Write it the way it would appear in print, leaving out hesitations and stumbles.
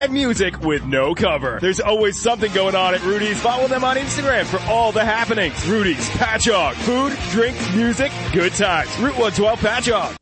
music with no cover. There's always something going on at Rudy's. Follow them on Instagram for all the happenings. Rudy's Patchogue. Food, drink, music, good times. Route 112 Patchogue.